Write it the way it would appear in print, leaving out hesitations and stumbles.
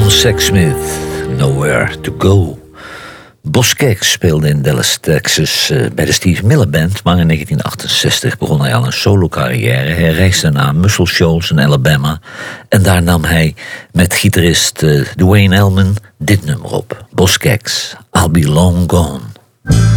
John Sexsmith, Nowhere to Go. Boskeks speelde in Dallas, Texas bij de Steve Miller Band, maar in 1968 begon hij al een solo-carrière. Hij reisde naar Muscle Shoals in Alabama en daar nam hij met gitarist Duane Allman dit nummer op. Boskeks, I'll Be Long Gone.